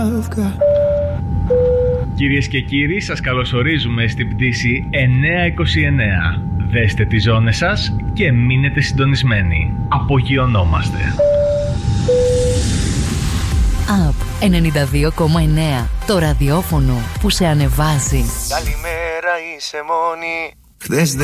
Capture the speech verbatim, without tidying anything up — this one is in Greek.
Κυρίες και κύριοι, σας καλωσορίζουμε στην πτήση εννιακόσια είκοσι εννέα. Δέστε τις ζώνες σας και μείνετε συντονισμένοι. Απογειωνόμαστε. Απ ενενήντα δύο κόμμα εννέα. Το ραδιόφωνο που σε ανεβάζει. Καλημέρα, είσαι μόνη. Χθες